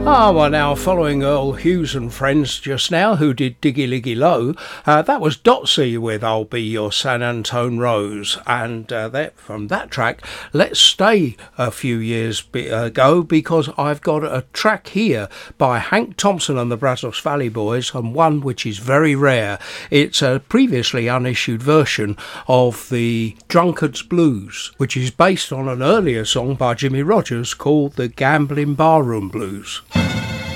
Well now, following Earl Hughes and friends just now, who did Diggy Liggy Low, that was Dotsy with I'll Be Your San Antone Rose. And from that track, let's stay a few years ago, because I've got a track here by Hank Thompson and the Brazos Valley Boys, and one which is very rare. It's a previously unissued version of the Drunkard's Blues, which is based on an earlier song by Jimmy Rogers called the Gambling Barroom Blues.